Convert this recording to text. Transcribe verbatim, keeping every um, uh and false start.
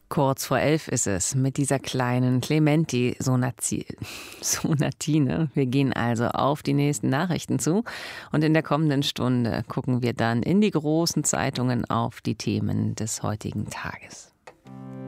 Kurz vor elf ist es mit dieser kleinen Clementi Sonati- Sonatine. Wir gehen also auf die nächsten Nachrichten zu und in der kommenden Stunde gucken wir dann in die großen Zeitungen auf die Themen des heutigen Tages.